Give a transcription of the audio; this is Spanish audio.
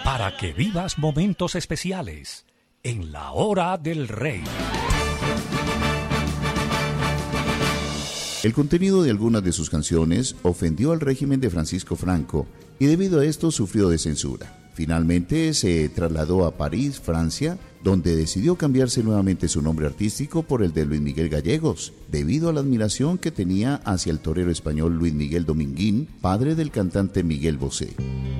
para que vivas momentos especiales en la hora del rey. El contenido de algunas de sus canciones ofendió al régimen de Francisco Franco y debido a esto sufrió de censura. Finalmente se trasladó a París, Francia, donde decidió cambiarse nuevamente su nombre artístico por el de Luis Miguel Gallegos, debido a la admiración que tenía hacia el torero español Luis Miguel Dominguín, padre del cantante Miguel Bosé.